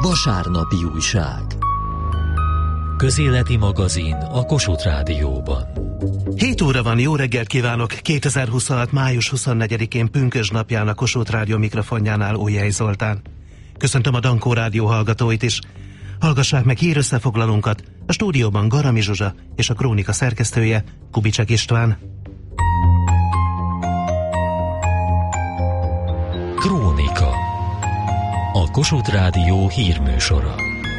Vasárnapi újság. Közéleti magazin a Kossuth Rádióban. 7 óra van, jó reggelt kívánok! 2026. május 24-én pünkösdnapján a Kossuth Rádió mikrofonjánál Újhely Zoltán. Köszöntöm a Dankó Rádió hallgatóit is. Hallgassák meg hírösszefoglalónkat, a stúdióban Garami Zsuzsa és a Krónika szerkesztője Kubicek István. Krónika. A Kossuth Rádió hírműsora.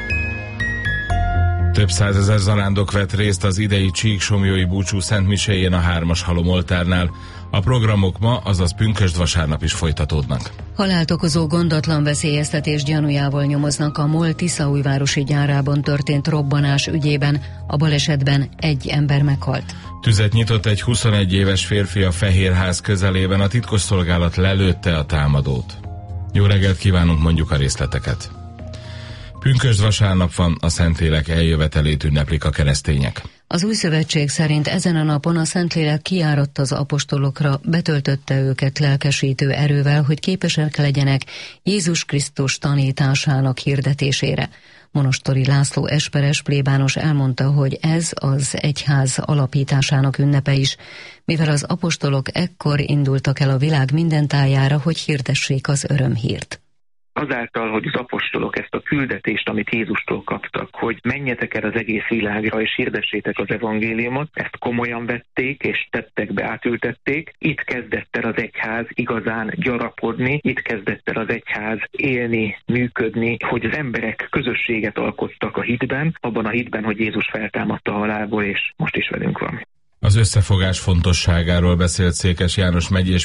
Több százezer zarándok vett részt az idei Csíksomlyói búcsú szentmiséjén a 3-as halomoltárnál. A programok ma, azaz pünkösd vasárnap is folytatódnak. Halált okozó gondatlan veszélyeztetés gyanújával nyomoznak a MOL Tiszaújvárosi gyárában történt robbanás ügyében. A balesetben egy ember meghalt. Tüzet nyitott egy 21 éves férfi a Fehérház közelében, a titkosszolgálat lelőtte a támadót. Jó reggelt kívánunk, mondjuk a részleteket. Pünkösd vasárnap van, a Szentlélek eljövetelét ünneplik a keresztények. Az Új Szövetség szerint ezen a napon a Szentlélek kiáradt az apostolokra, betöltötte őket lelkesítő erővel, hogy képesek legyenek Jézus Krisztus tanításának hirdetésére. Monostori László esperes plébános elmondta, hogy ez az egyház alapításának ünnepe is, mivel az apostolok ekkor indultak el a világ minden tájára, hogy hirdessék az örömhírt. Azáltal, hogy az apostolok ezt a küldetést, amit Jézustól kaptak, hogy menjetek el az egész világra és hirdessétek az evangéliumot, ezt komolyan vették és tettekbe átültették. Itt kezdett el az egyház igazán gyarapodni, itt kezdett el az egyház élni, működni, hogy az emberek közösséget alkottak a hitben, abban a hitben, hogy Jézus feltámadta a halálból, és most is velünk van. Az összefogás fontosságáról beszélt Székely János megyés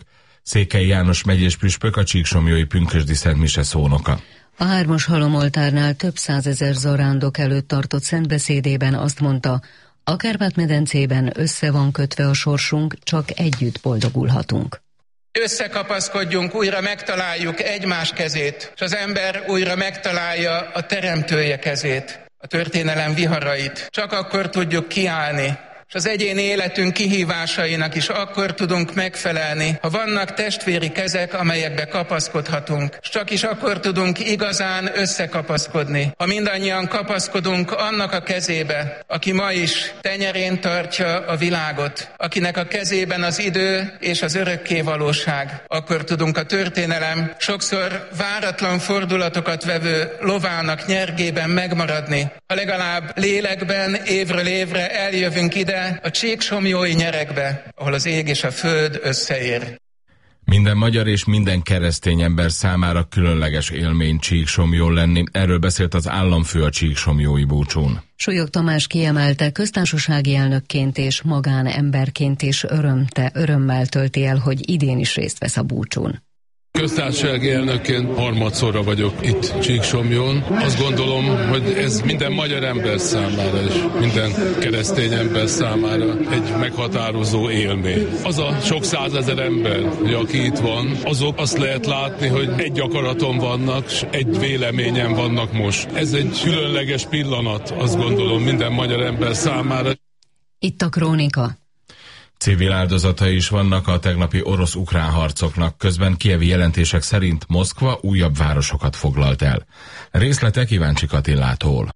püspök, a Csíksomlyói pünkösdi szentmise szónoka. A 3-as halomoltárnál több százezer zarándok előtt tartott szentbeszédében azt mondta, a Kárpát-medencében össze van kötve a sorsunk, csak együtt boldogulhatunk. Összekapaszkodjunk, újra megtaláljuk egymás kezét, és az ember újra megtalálja a Teremtője kezét, a történelem viharait. Csak akkor tudjuk kiállni, és az egyéni életünk kihívásainak is akkor tudunk megfelelni, ha vannak testvéri kezek, amelyekbe kapaszkodhatunk. És csak is akkor tudunk igazán összekapaszkodni, ha mindannyian kapaszkodunk annak a kezébe, aki ma is tenyerén tartja a világot, akinek a kezében az idő és az örökké valóság. Akkor tudunk a történelem sokszor váratlan fordulatokat vevő lovának nyergében megmaradni, ha legalább lélekben évről évre eljövünk ide, a csíksomlyói nyerekbe, ahol az ég és a föld összeér. Minden magyar és minden keresztény ember számára különleges élmény Csíksomlyón lenni. Erről beszélt az államfő a Csíksomlyói búcsún. Súlyog Tamás kiemelte, köztársasági elnökként és magánemberként is örömmel tölti el, hogy idén is részt vesz a búcsún. Köztársasági elnökként harmadszorra vagyok itt Csíksomlyón. Azt gondolom, hogy ez minden magyar ember számára és minden keresztény ember számára egy meghatározó élmény. Az a sok százezer ember, aki itt van, azok azt lehet látni, hogy egy akaraton vannak, és egy véleményen vannak most. Ez egy különleges pillanat, azt gondolom, minden magyar ember számára. Itt a Krónika. Civil áldozatai is vannak a tegnapi orosz-ukrán harcoknak, közben kijevi jelentések szerint Moszkva újabb városokat foglalt el. Részletek Iváncsik Attilától.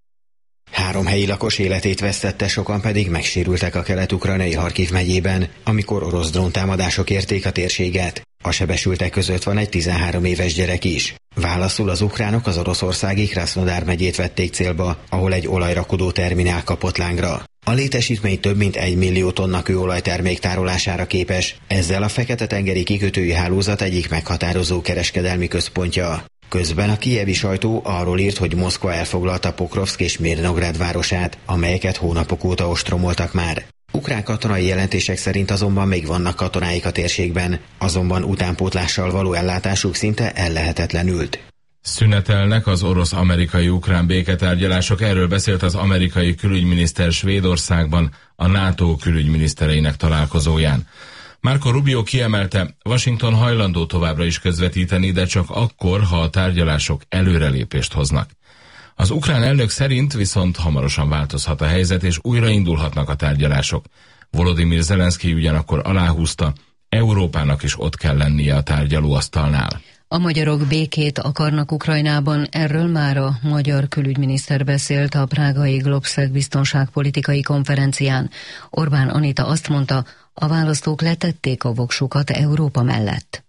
3 helyi lakos életét vesztette, sokan pedig megsérültek a kelet-ukrajnai Harkiv megyében, amikor orosz dróntámadások érték a térséget. A sebesültek között van egy 13 éves gyerek is. Válaszul az ukránok az oroszországi Krasznodar megyét vették célba, ahol egy olajrakodó terminál kapott lángra. A létesítmény több mint 1 millió tonna kőolajtermék tárolására képes, ezzel a Fekete-tengeri kikötői hálózat egyik meghatározó kereskedelmi központja. Közben a kijevi sajtó arról írt, hogy Moszkva elfoglalta Pokrovszk és Mirnográd városát, amelyeket hónapok óta ostromoltak már. Ukrán katonai jelentések szerint azonban még vannak katonáik a térségben, azonban utánpótlással való ellátásuk szinte ellehetetlenült. Szünetelnek az orosz-amerikai-ukrán béketárgyalások, erről beszélt az amerikai külügyminiszter Svédországban a NATO külügyminisztereinek találkozóján. Marco Rubio kiemelte, Washington hajlandó továbbra is közvetíteni, de csak akkor, ha a tárgyalások előrelépést hoznak. Az ukrán elnök szerint viszont hamarosan változhat a helyzet, és újra indulhatnak a tárgyalások. Volodymyr Zelenszky ugyanakkor aláhúzta, Európának is ott kell lennie a tárgyalóasztalnál. A magyarok békét akarnak Ukrajnában, erről már a magyar külügyminiszter beszélt a prágai Globsec biztonságpolitikai konferencián. Orbán Anita azt mondta, a választók letették a voksukat Európa mellett.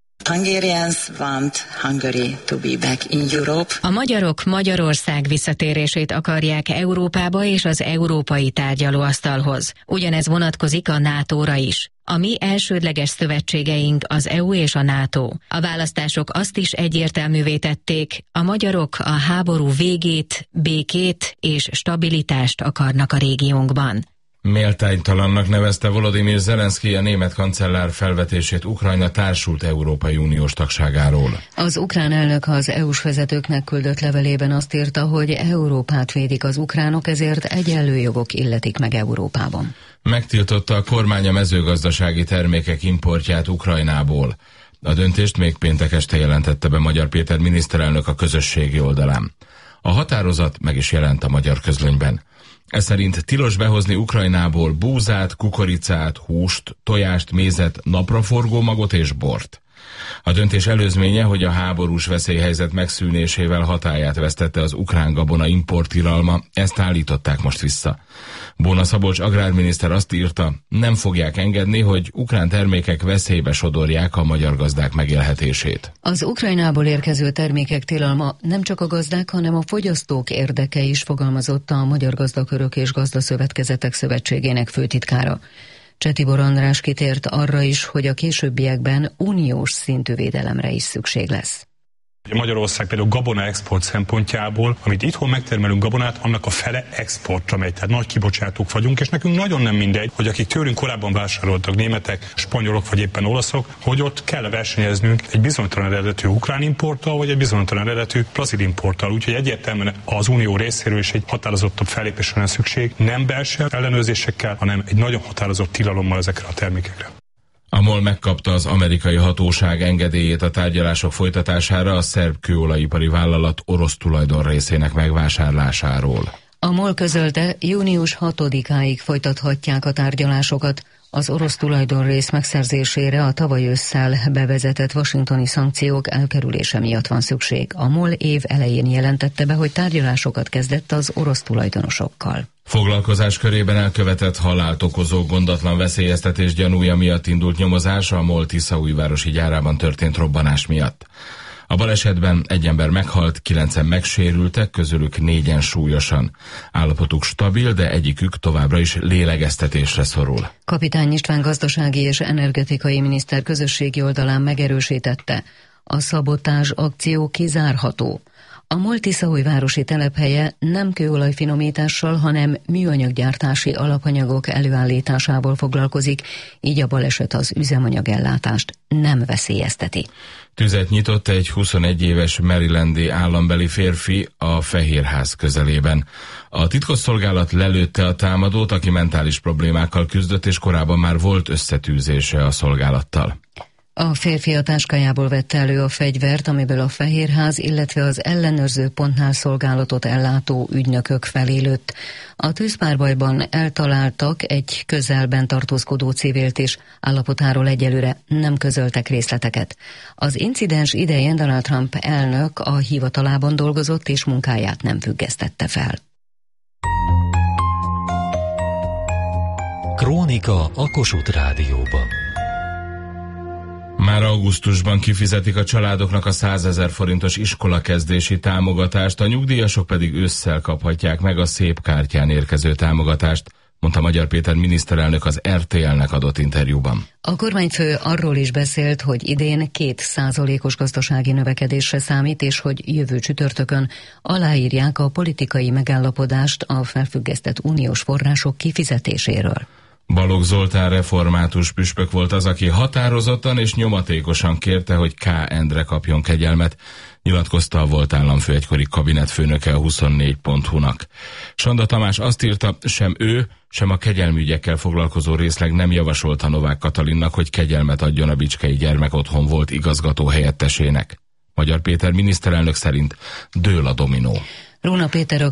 A magyarok Magyarország visszatérését akarják Európába és az európai tárgyalóasztalhoz. Ugyanez vonatkozik a NATO-ra is. A mi elsődleges szövetségeink az EU és a NATO. A választások azt is egyértelművé tették, a magyarok a háború végét, békét és stabilitást akarnak a régiónkban. Méltánytalannak nevezte Volodymyr Zelenszky a német kancellár felvetését Ukrajna társult Európai Uniós tagságáról. Az ukrán elnök az EU-s vezetőknek küldött levelében azt írta, hogy Európát védik az ukránok, ezért egyenlő jogok illetik meg Európában. Megtiltotta a kormány a mezőgazdasági termékek importját Ukrajnából. A döntést még péntek este jelentette be Magyar Péter miniszterelnök a közösségi oldalán. A határozat meg is jelent a magyar közlönyben. Ez szerint tilos behozni Ukrajnából búzát, kukoricát, húst, tojást, mézet, napraforgó magot és bort. A döntés előzménye, hogy a háborús veszélyhelyzet megszűnésével hatályát vesztette az ukrán gabona importtilalma, ezt állították most vissza. Bóna Szabolcs agrárminiszter azt írta, nem fogják engedni, hogy ukrán termékek veszélybe sodorják a magyar gazdák megélhetését. Az Ukrajnából érkező termékek tilalma nem csak a gazdák, hanem a fogyasztók érdeke is, fogalmazott a Magyar Gazdakörök és Gazdaszövetkezetek Szövetségének főtitkára. Csetibor András kitért arra is, hogy a későbbiekben uniós szintű védelemre is szükség lesz. Magyarország például gabona export szempontjából, amit itthon megtermelünk gabonát, annak a fele exportra megy, tehát nagy kibocsátók vagyunk, és nekünk nagyon nem mindegy, hogy akik tőlünk korábban vásároltak, németek, spanyolok vagy éppen olaszok, hogy ott kell versenyeznünk egy bizonytalan eredetű ukrán importtal, vagy egy bizonytalan eredetű brazil importtal. Úgyhogy egyértelműen az unió részéről is egy határozottabb fellépésre van szükség, nem belső ellenőrzésekkel, hanem egy nagyon határozott tilalommal ezekre a termékekre. A MOL megkapta az amerikai hatóság engedélyét a tárgyalások folytatására a szerb kőolajipari vállalat orosz tulajdonrészének megvásárlásáról. A MOL közölte, június 6-áig folytathatják a tárgyalásokat. Az orosz tulajdonrész megszerzésére a tavaly ősszel bevezetett washingtoni szankciók elkerülése miatt van szükség. A MOL év elején jelentette be, hogy tárgyalásokat kezdett az orosz tulajdonosokkal. Foglalkozás körében elkövetett halált okozó gondatlan veszélyeztetés gyanúja miatt indult nyomozás a MOL Tiszaújvárosi gyárában történt robbanás miatt. A balesetben egy ember meghalt, 9-en megsérültek, közülük 4-en súlyosan. Állapotuk stabil, de egyikük továbbra is lélegeztetésre szorul. Kapitány István gazdasági és energetikai miniszter közösségi oldalán megerősítette, a szabotázs akció kizárható. A MOL Tiszaújvárosi telephelye nem kőolajfinomítással, hanem műanyaggyártási alapanyagok előállításával foglalkozik, így a baleset az üzemanyagellátást nem veszélyezteti. Tüzet nyitott egy 21 éves marylandi állambeli férfi a Fehérház közelében. A titkosszolgálat lelőtte a támadót, aki mentális problémákkal küzdött, és korábban már volt összetűzése a szolgálattal. A férfi a táskájából vette elő a fegyvert, amiből a Fehérház, illetve az ellenőrző pontnál szolgálatot ellátó ügynökök felé lőtt. A tűzpárbajban eltaláltak egy közelben tartózkodó civilt is, állapotáról egyelőre nem közöltek részleteket. Az incidens idején Donald Trump elnök a hivatalában dolgozott és munkáját nem függesztette fel. Krónika a Kossuth Rádióban. Már augusztusban kifizetik a családoknak a 100 000 forintos iskolakezdési támogatást, a nyugdíjasok pedig ősszel kaphatják meg a szép kártyán érkező támogatást, mondta Magyar Péter miniszterelnök az RTL-nek adott interjúban. A kormányfő arról is beszélt, hogy idén 2%-os gazdasági növekedésre számít, és hogy jövő csütörtökön aláírják a politikai megállapodást a felfüggesztett uniós források kifizetéséről. Balogh Zoltán református püspök volt az, aki határozottan és nyomatékosan kérte, hogy K. Endre kapjon kegyelmet, nyilatkozta a volt államfő egykori kabinetfőnöke a 24.hu-nak. Sanda Tamás azt írta, sem ő, sem a kegyelmügyekkel foglalkozó részleg nem javasolta Novák Katalinnak, hogy kegyelmet adjon a Bicskei Gyermekotthon volt igazgató helyettesének. Magyar Péter miniszterelnök szerint dől a dominó. Róna Péter a